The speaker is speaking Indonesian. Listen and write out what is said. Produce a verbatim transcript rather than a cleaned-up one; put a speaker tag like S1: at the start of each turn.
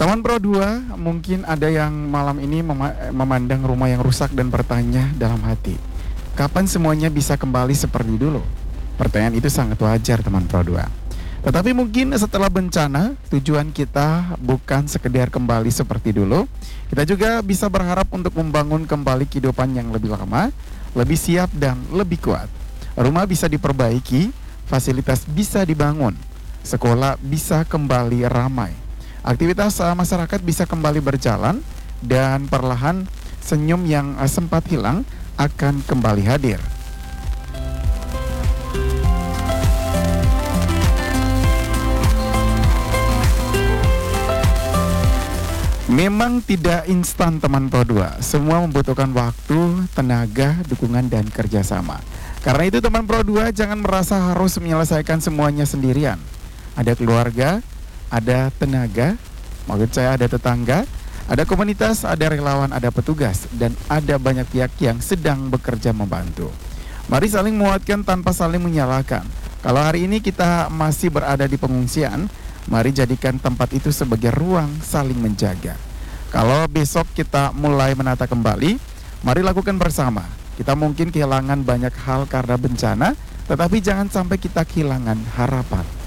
S1: Teman Pro dua, mungkin ada yang malam ini mema- memandang rumah yang rusak dan bertanya dalam hati, kapan semuanya bisa kembali seperti dulu? Pertanyaan itu sangat wajar teman Pro dua. Tetapi mungkin setelah bencana, tujuan kita bukan sekedar kembali seperti dulu. Kita juga bisa berharap untuk membangun kembali kehidupan yang lebih lama, lebih siap dan lebih kuat. Rumah bisa diperbaiki, fasilitas bisa dibangun, sekolah bisa kembali ramai, aktivitas uh, masyarakat bisa kembali berjalan, dan perlahan senyum yang uh, sempat hilang akan kembali hadir. Memang tidak instan teman Pro dua. Semua membutuhkan waktu, tenaga, dukungan, dan kerjasama. Karena itu teman Pro dua jangan merasa harus menyelesaikan semuanya sendirian. Ada keluarga, ada tenaga, maksud saya ada tetangga, ada komunitas, ada relawan, ada petugas, dan ada banyak pihak yang sedang bekerja membantu. Mari saling menguatkan tanpa saling menyalahkan. Kalau hari ini kita masih berada di pengungsian, mari jadikan tempat itu sebagai ruang saling menjaga. Kalau besok kita mulai menata kembali, mari lakukan bersama. Kita mungkin kehilangan banyak hal karena bencana, tetapi jangan sampai kita kehilangan harapan.